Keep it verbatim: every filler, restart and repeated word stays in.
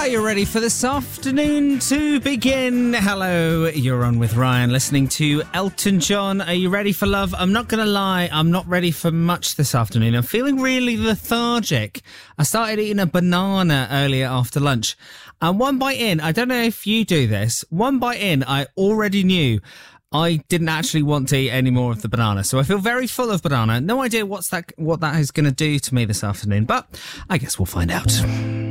you ready for this afternoon to begin? Hello, you're on with Ryan, listening to Elton John. Are you ready for love? I'm not going to lie, I'm not ready for much this afternoon. I'm feeling really lethargic. I started eating a banana earlier after lunch. And one bite in, I don't know if you do this, one bite in, I already knew I didn't actually want to eat any more of the banana. So I feel very full of banana. No idea what's that, what that is going to do to me this afternoon, but I guess we'll find out.